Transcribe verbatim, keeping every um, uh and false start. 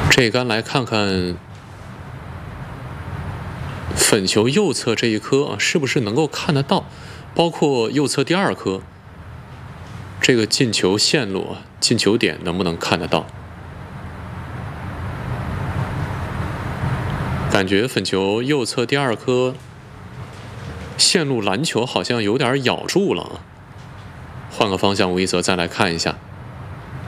这一杆来看看粉球右侧这一颗啊，是不是能够看得到？包括右侧第二颗，这个进球线路啊，进球点能不能看得到？感觉粉球右侧第二颗线路篮球好像有点咬住了啊。换个方向，吴一泽再来看一下。